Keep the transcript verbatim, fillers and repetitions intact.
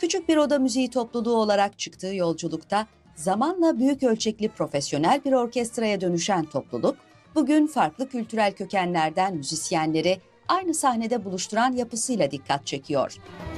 Küçük bir oda müziği topluluğu olarak çıktığı yolculukta zamanla büyük ölçekli profesyonel bir orkestraya dönüşen topluluk, bugün farklı kültürel kökenlerden müzisyenleri aynı sahnede buluşturan yapısıyla dikkat çekiyor.